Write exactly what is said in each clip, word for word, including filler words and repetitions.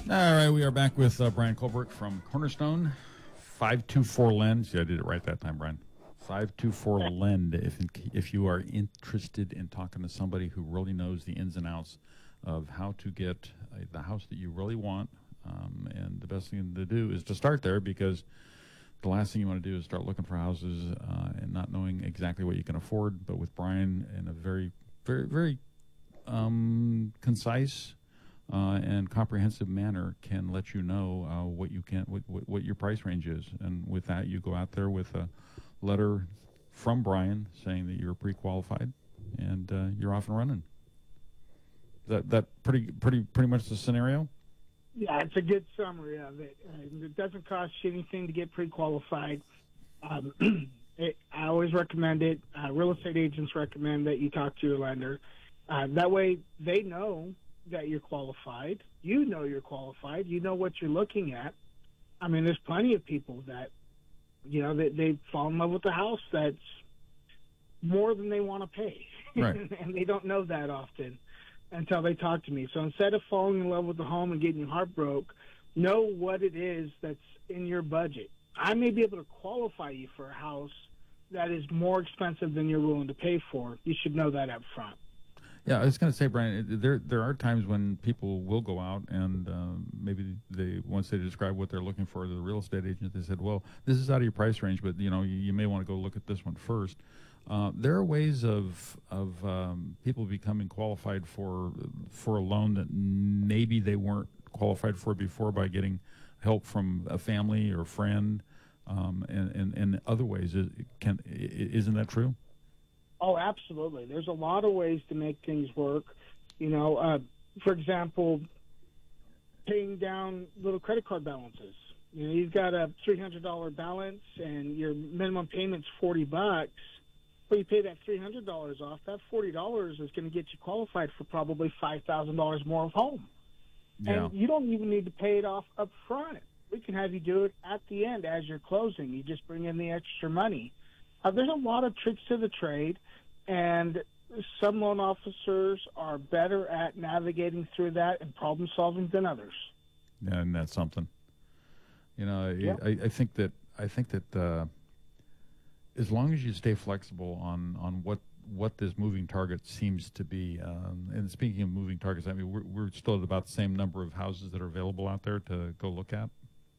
All right, we are back with uh, Brian Colbert from Cornerstone. five two four Lend. See, I did it right that time, Brian. five two four Lend. If if you are interested in talking to somebody who really knows the ins and outs of how to get uh, the house that you really want, um, and the best thing to do is to start there, because the last thing you want to do is start looking for houses uh, and not knowing exactly what you can afford. But with Brian, in a very, very, very um, concise Uh, and comprehensive manner, can let you know uh, what you can, what, what, what your price range is, and with that, you go out there with a letter from Brian saying that you're pre-qualified, and uh, you're off and running. That that pretty pretty pretty much the scenario. Yeah, it's a good summary of it. Uh, it doesn't cost you anything to get pre-qualified. Um, it, I always recommend it. Uh, real estate agents recommend that you talk to your lender. Uh, that way, they know that you're qualified. You know you're qualified. You know what you're looking at. I mean, there's plenty of people that, you know, they, they fall in love with a house that's more than they want to pay. Right. And they don't know that often until they talk to me. So instead of falling in love with the home and getting your heart broke, know what it is that's in your budget. I may be able to qualify you for a house that is more expensive than you're willing to pay for. You should know that up front. Yeah, I was going to say, Brian, there there are times when people will go out and uh, maybe they once they describe what they're looking for to the real estate agent, they said, well, this is out of your price range, but you know you, you may want to go look at this one first. Uh, there are ways of of um, people becoming qualified for for a loan that maybe they weren't qualified for before by getting help from a family or a friend, um, and, and and other ways. Can isn't that true? Oh, absolutely. There's a lot of ways to make things work. You know, uh, for example, paying down little credit card balances. You know, you've got a three hundred dollars balance and your minimum payment's forty bucks. Well, you pay that three hundred dollars off. That forty dollars is going to get you qualified for probably five thousand dollars more of home. Yeah. And you don't even need to pay it off up front. We can have you do it at the end as you're closing. You just bring in the extra money. Uh, there's a lot of tricks to the trade, and some loan officers are better at navigating through that and problem solving than others. Yeah, and that's something. You know, Yep. I, I think that I think that uh, as long as you stay flexible on, on what what this moving target seems to be, um, and speaking of moving targets, I mean we're we're still at about the same number of houses that are available out there to go look at.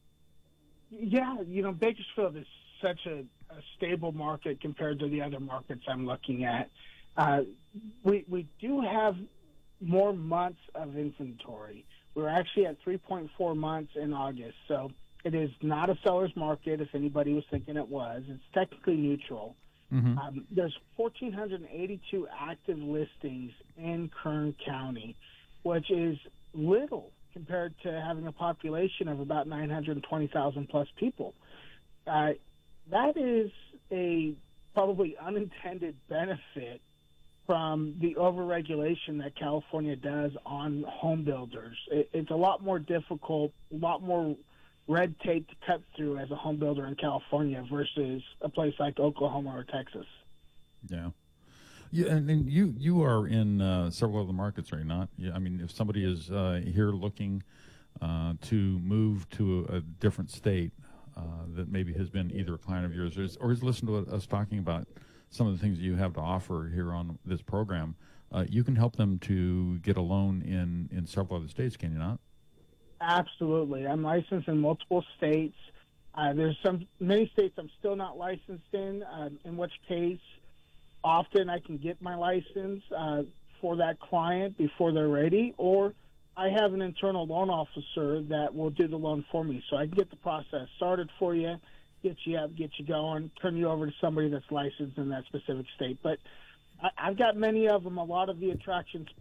Yeah, you know, Bakersfield is such a, a stable market compared to the other markets I'm looking at. Uh, we we do have more months of inventory. We're actually at three point four months in August, so it is not a seller's market. If anybody was thinking it was, it's technically neutral. Mm-hmm. Um, there's one thousand four hundred eighty-two active listings in Kern County, which is little compared to having a population of about nine hundred twenty thousand plus people. Uh, that is a probably unintended benefit from the overregulation that California does on home builders. It, it's a lot more difficult, a lot more red tape to cut through as a home builder in California versus a place like Oklahoma or Texas. Yeah. Yeah, and, and you you are in uh, several other markets, are you not? Yeah, I mean, if somebody is uh, here looking uh, to move to a, a different state uh, that maybe has been either a client of yours or, is, or has listened to us talking about some of the things that you have to offer here on this program, uh, you can help them to get a loan in, in several other states, can you not? Absolutely. I'm licensed in multiple states. Uh, there's some many states I'm still not licensed in, uh, in which case often I can get my license uh, for that client before they're ready, or I have an internal loan officer that will do the loan for me. So I can get the process started for you, get you up, get you going, turn you over to somebody that's licensed in that specific state. But I, I've got many of them. A lot of the attraction